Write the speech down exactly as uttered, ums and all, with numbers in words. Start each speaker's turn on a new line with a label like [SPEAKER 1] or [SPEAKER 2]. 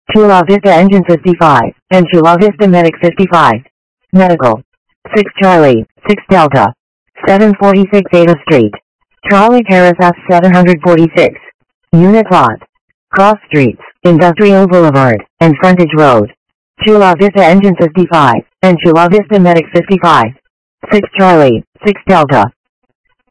[SPEAKER 1] Chula Vista Engine fifty-five, and Chula Vista Medic fifty-five. Medical. six Charlie, six Delta. seven forty-six Ada Street. Charlie Parasas seven forty-six. Unit lot. Cross streets, Industrial Boulevard, and Frontage Road. Chula Vista Engine fifty-five, and Chula Vista Medic fifty-five. six Charlie, six Delta.